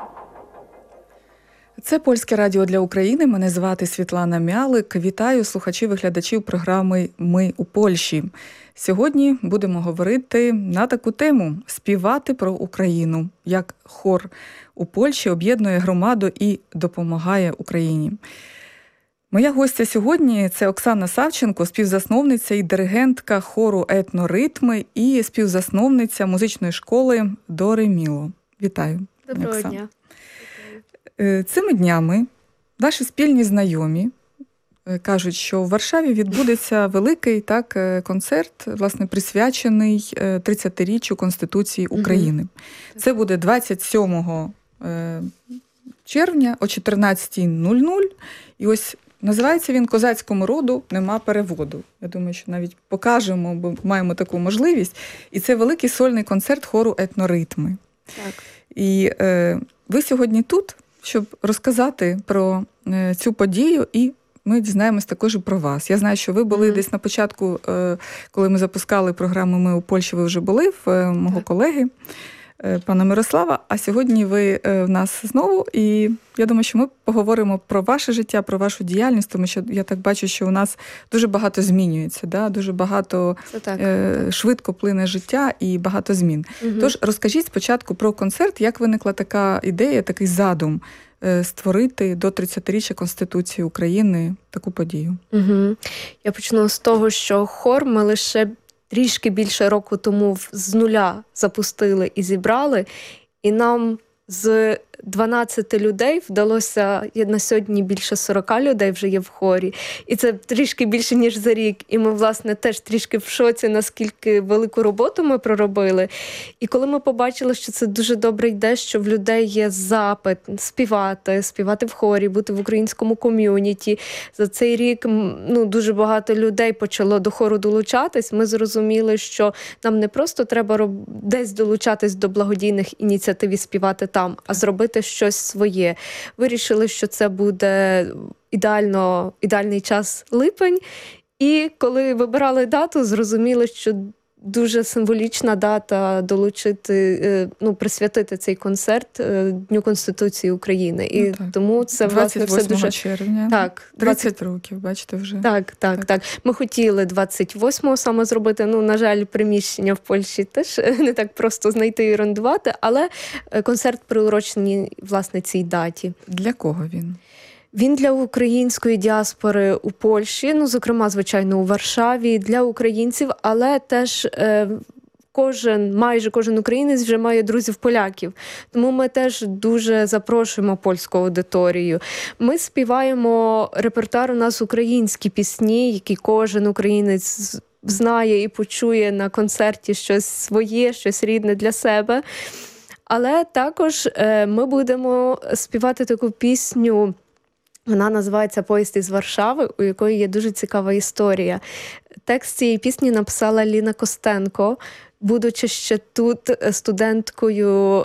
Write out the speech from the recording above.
Це Польське радіо для України. Мене звати Світлана Мялик. Вітаю слухачів і глядачів програми «Ми у Польщі». Сьогодні будемо говорити на таку тему – співати про Україну, як хор у Польщі об'єднує громаду і допомагає Україні. Моя гостя сьогодні – це Оксана Савченко, співзасновниця і диригентка хору «Етноритми» і співзасновниця музичної школи «До ре міло». Вітаю, Доброго Оксана. дня. Цими днями наші спільні знайомі кажуть, що в Варшаві відбудеться великий концерт, власне, присвячений 30-річчю Конституції України. Це буде 27 червня о 14:00. І ось називається він «Козацькому роду нема переводу». Я думаю, що навіть покажемо, бо маємо таку можливість. І це великий сольний концерт хору «Етноритми». Так. І ви сьогодні тут, щоб розказати про цю подію, і ми дізнаємось також і про вас. Я знаю, що ви були десь на початку, коли ми запускали програму «Ми у Польщі», ви вже були в мого колеги, пана Мирослава, а сьогодні ви в нас знову. І я думаю, що ми поговоримо про ваше життя, про вашу діяльність, тому що я так бачу, що у нас дуже багато змінюється, да? Дуже багато швидко плине життя і багато змін. Тож розкажіть спочатку про концерт, як виникла така ідея, такий задум створити до 30-річчя Конституції України таку подію. Я почну з того, що хор ми лише трішки більше року тому з нуля запустили і зібрали, і нам з 12 людей вдалося, на сьогодні більше 40 людей вже є в хорі, і це трішки більше, ніж за рік. І ми, власне, теж трішки в шоці, наскільки велику роботу ми проробили. І коли ми побачили, що це дуже добре йде, що в людей є запит співати в хорі, бути в українському ком'юніті. За цей рік дуже багато людей почало до хору долучатись. Ми зрозуміли, що нам не просто треба десь долучатись до благодійних ініціатив і співати там, а зробити щось своє. Вирішили, що це буде ідеальний час липень. І коли вибирали дату, зрозуміли, що дуже символічна дата присвятити цей концерт Дню Конституції України. І тому це, власне, все дуже... 28 червня. Так. 30 років, бачите, вже. Так. Ми хотіли 28-го саме зробити. На жаль, приміщення в Польщі теж не так просто знайти і орендувати, але концерт приурочений, власне, цій даті. Для кого він? Він для української діаспори у Польщі, зокрема, звичайно, у Варшаві, для українців, але теж майже кожен українець вже має друзів-поляків. Тому ми теж дуже запрошуємо польську аудиторію. Ми співаємо репертуар, у нас українські пісні, які кожен українець знає і почує на концерті щось своє, щось рідне для себе. Але також ми будемо співати таку пісню. Вона називається «Поїзд із Варшави», у якої є дуже цікава історія. Текст цієї пісні написала Ліна Костенко, будучи ще тут студенткою